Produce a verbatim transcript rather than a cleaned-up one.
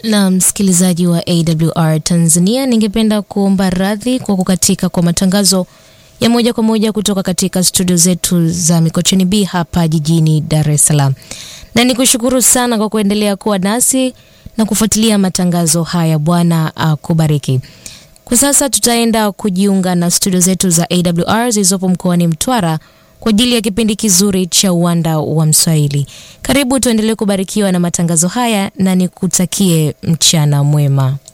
Na msikilizaji wa A W R Tanzania, ningependa kuomba radhi kwa kukatika kwa matangazo ya moja kwa moja kutoka katika studio zetu za Mikocheni B hapa jijini Dar es Salaam. Na nikushukuru sana kwa kuendelea kuwa nasi na kufuatilia matangazo haya. Bwana akubariki. Kwa sasa tutaenda kujiunga na studio zetu za A W R zilizopo mkoani Mtwara kwa ajili ya kipindi kizuri cha Uwanda wa Mswahili. Karibu tuendelee kubarikiwa na matangazo haya na nikutakie mchana mwema.